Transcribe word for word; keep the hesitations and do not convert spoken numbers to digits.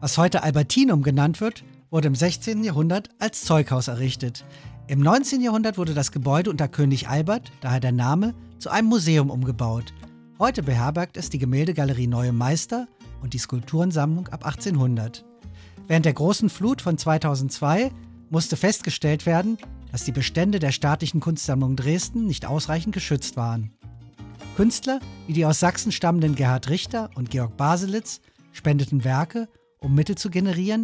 Was heute Albertinum genannt wird, wurde im sechzehnten Jahrhundert als Zeughaus errichtet. Im neunzehnten Jahrhundert wurde das Gebäude unter König Albert, daher der Name, zu einem Museum umgebaut. Heute beherbergt es die Gemäldegalerie Neue Meister und die Skulpturensammlung ab achtzehnhundert. Während der großen Flut von zweitausendzwei musste festgestellt werden, dass die Bestände der Staatlichen Kunstsammlung Dresden nicht ausreichend geschützt waren. Künstler wie die aus Sachsen stammenden Gerhard Richter und Georg Baselitz spendeten Werke, um Mittel zu generieren,